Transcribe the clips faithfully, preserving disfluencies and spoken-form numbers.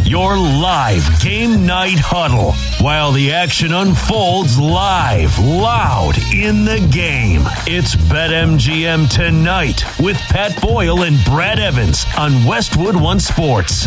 your live game night huddle while the action unfolds live, loud in the game. It's BetMGM Tonight with Pat Boyle and Brad Evans on Westwood One Sports.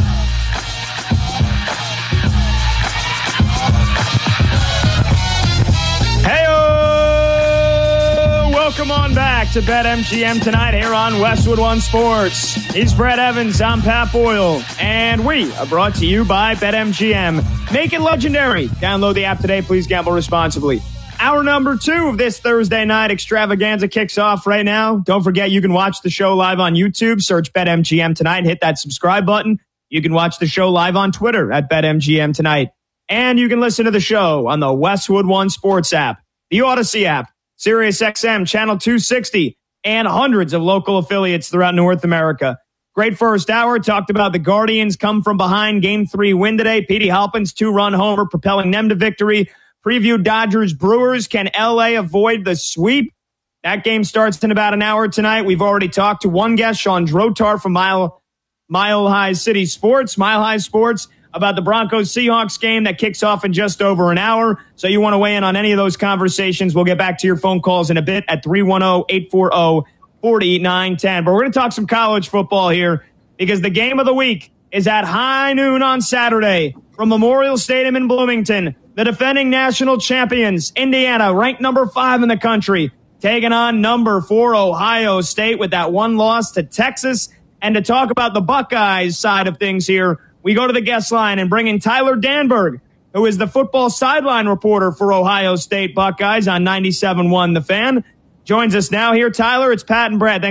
Welcome on back to BetMGM Tonight here on Westwood One Sports. He's Brad Evans, I'm Pat Boyle, and we are brought to you by BetMGM. Make it legendary. Download the app today. Please gamble responsibly. Hour number two of this Thursday night extravaganza kicks off right now. Don't forget you can watch the show live on YouTube. Search BetMGM Tonight. Hit that subscribe button. You can watch the show live on Twitter at BetMGM Tonight. And you can listen to the show on the Westwood One Sports app, the Odyssey app, Sirius X M, Channel two sixty, and hundreds of local affiliates throughout North America. Great first hour. Talked about the Guardians come from behind game three win today. Petey Halpin's two-run homer propelling them to victory. Preview Dodgers Brewers. Can L A avoid the sweep? That game starts in about an hour tonight. We've already talked to one guest, Sean Drotar from Mile, Mile High City Sports, Mile High Sports, about the Broncos-Seahawks game that kicks off in just over an hour. So you want to weigh in on any of those conversations, we'll get back to your phone calls in a bit at three one zero, eight four zero, four nine one zero. But we're going to talk some college football here because the game of the week is at high noon on Saturday from Memorial Stadium in Bloomington. The defending national champions, Indiana, ranked number five in the country, taking on number four Ohio State with that one loss to Texas. And to talk about the Buckeyes side of things here, we go to the guest line and bring in Tyler Danberg, who is the football sideline reporter for Ohio State Buckeyes on ninety-seven point one The Fan. Joins us now here. Tyler, it's Pat and Brad. Thanks